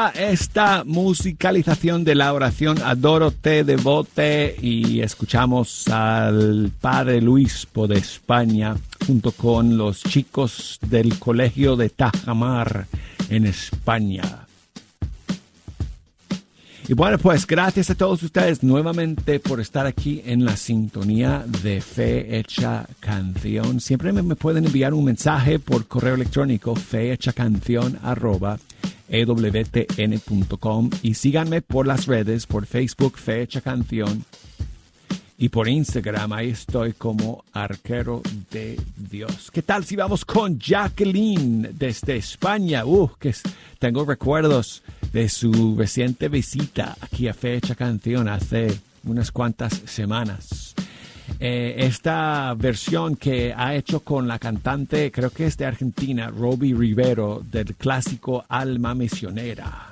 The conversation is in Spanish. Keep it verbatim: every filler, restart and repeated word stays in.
está esta musicalización de la oración Adórate Devote y escuchamos al Padre Luispo de España junto con los chicos del Colegio de Tajamar en España. Y bueno, pues gracias a todos ustedes nuevamente por estar aquí en la sintonía de Fe Hecha Canción. Siempre me, me pueden enviar un mensaje por correo electrónico fehechacanción arroba e w t n punto com y síganme por las redes, por Facebook Fe Hecha Canción y por Instagram. Ahí estoy como Arquero de Dios. ¿Qué tal si vamos con Jacqueline desde España? Uh, que tengo recuerdos de su reciente visita aquí a Fe Hecha Canción hace unas cuantas semanas. Eh, esta versión que ha hecho con la cantante, creo que es de Argentina, Robbie Rivero, del clásico Alma Misionera.